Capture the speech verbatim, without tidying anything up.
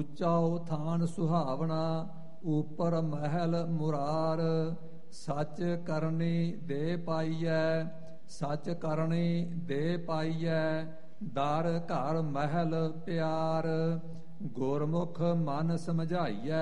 ਊਚਾਉ ਥਾਨ ਸੁਹਾਵਣਾ, ਉਪਰ ਮਹਿਲ ਮੁਰਾਰ। ਸਚ ਕਰਨੀ ਦੇ ਪਾਈਐ, ਸਚ ਕਰਨੀ ਦੇ ਪਾਈਐ, ਦਰ ਘਰ ਮਹਿਲ ਪਿਆਰ। ਗੁਰਮੁਖ ਮਨ ਸਮਝਾਈਐ,